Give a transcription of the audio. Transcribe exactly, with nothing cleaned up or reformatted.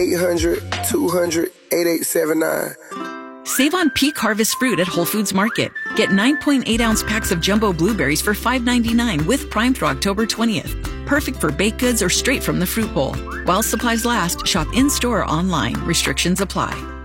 eight hundred, two hundred, eighty-eight seventy-nine. Save on peak harvest fruit at Whole Foods Market. Get nine point eight ounce packs of jumbo blueberries for five ninety-nine with Prime through October twentieth. Perfect for baked goods or straight from the fruit bowl. While supplies last, shop in-store or online. Restrictions apply.